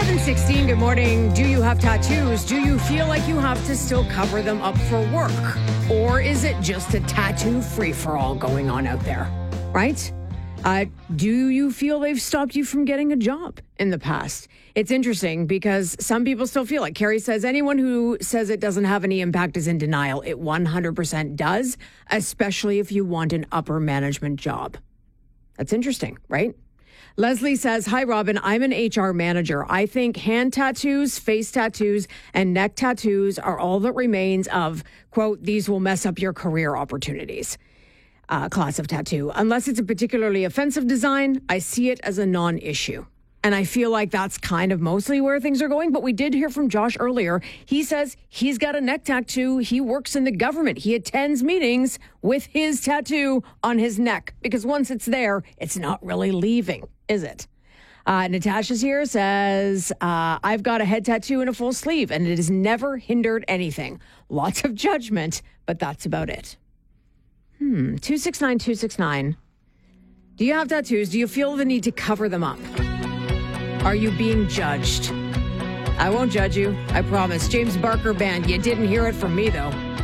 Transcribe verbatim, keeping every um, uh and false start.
seven sixteen, good morning. Do you have tattoos? Do you feel like you have to still cover them up for work? Or is it just a tattoo free-for-all going on out there, right? Uh, do you feel they've stopped you from getting a job in the past? It's interesting because some people still feel it. Carrie says anyone who says it doesn't have any impact is in denial. It one hundred percent does, especially if you want an upper management job. That's interesting, right? Leslie says, hi, Robin, I'm an H R manager. I think hand tattoos, face tattoos, and neck tattoos are all that remains of, quote, these will mess up your career opportunities. Uh, class of tattoo. Unless it's a particularly offensive design, I see it as a non-issue. And I feel like that's kind of mostly where things are going. But we did hear from Josh earlier. He says he's got a neck tattoo. He works in the government. He attends meetings with his tattoo on his neck because once it's there, it's not really leaving, is it? Uh, Natasha's here, says, uh, I've got a head tattoo and a full sleeve, and it has never hindered anything. Lots of judgment, but that's about it. Hmm, two six nine, two six nine. Do you have tattoos? Do you feel the need to cover them up? Are you being judged? I won't judge you, I promise. James Barker Band, you didn't hear it from me, though.